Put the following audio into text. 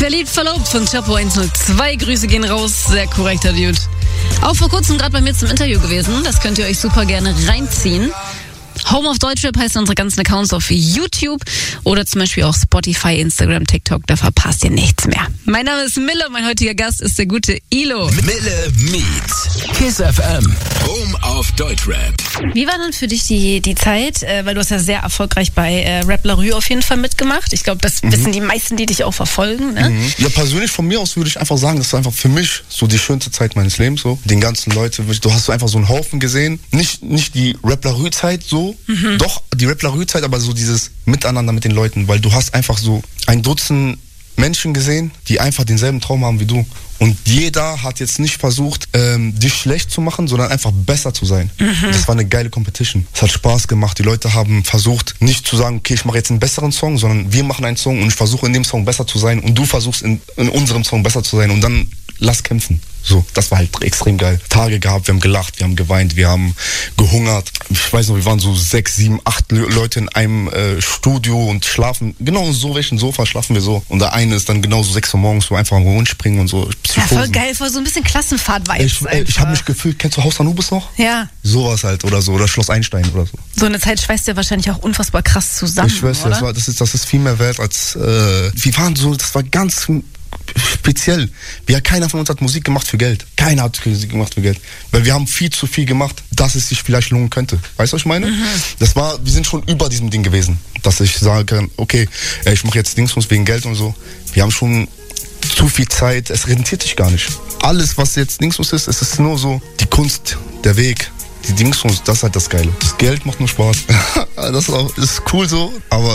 Verliebt, verlobt von Chapo 102. Grüße gehen raus. Sehr korrekter Dude. Auch vor kurzem gerade bei mir zum Interview gewesen. Das könnt ihr euch super gerne reinziehen. Home of Deutschrap heißt unsere ganzen Accounts auf YouTube oder zum Beispiel auch Spotify, Instagram, TikTok. Da verpasst ihr nichts mehr. Mein Name ist Mille und mein heutiger Gast ist der gute Ilo. Mille meets Kiss FM. Home of Deutschrap. Wie war dann für dich die Zeit? Weil du hast ja sehr erfolgreich bei Rap La Rue auf jeden Fall mitgemacht. Ich glaube, das wissen die meisten, die dich auch verfolgen. Ne? Ja, persönlich von mir aus würde ich einfach sagen, das ist einfach für mich so die schönste Zeit meines Lebens. So. Den ganzen Leuten, du hast so einfach so einen Haufen gesehen. Nicht die Rap La Rue Zeit so, doch die Rap La Rue Zeit, aber so dieses Miteinander mit den Leuten, weil du hast einfach so ein Dutzend Menschen gesehen, die einfach denselben Traum haben wie du. Und jeder hat jetzt nicht versucht, dich schlecht zu machen, sondern einfach besser zu sein. Das war eine geile Competition. Es hat Spaß gemacht. Die Leute haben versucht, nicht zu sagen, okay, ich mache jetzt einen besseren Song, sondern wir machen einen Song und ich versuche in dem Song besser zu sein und du versuchst in unserem Song besser zu sein und dann lass kämpfen. So, das war halt extrem geil. Tage gehabt, wir haben gelacht, wir haben geweint, wir haben gehungert. Ich weiß noch, wir waren so 6, 7, 8 Leute in einem Studio und schlafen, genau in so welchen Sofa schlafen wir so. Und der eine ist dann genauso 6 Uhr morgens so einfach am Rundspringen und so. Ja, voll geil, voll so ein bisschen Klassenfahrt-Vibes. Ich habe mich gefühlt, kennst du Haus Anubis noch? Ja. Sowas halt oder so, oder Schloss Einstein oder so. So eine Zeit schweißt ja wahrscheinlich auch unfassbar krass zusammen, ich weiß, oder? Das ist viel mehr wert als, wir waren so, das war ganz speziell. Keiner von uns hat Musik gemacht für Geld. Keiner hat Musik gemacht für Geld. Weil wir haben viel zu viel gemacht, dass es sich vielleicht lohnen könnte. Weißt du, was ich meine? Wir sind schon über diesem Ding gewesen. Dass ich sage, okay, ich mache jetzt Dingsbums wegen Geld und so. Wir haben schon zu viel Zeit, es rentiert sich gar nicht. Alles, was jetzt Dingsbums ist, es ist nur so die Kunst, der Weg, die Dingsbums, das ist halt das Geile. Das Geld macht nur Spaß. Das ist cool so, aber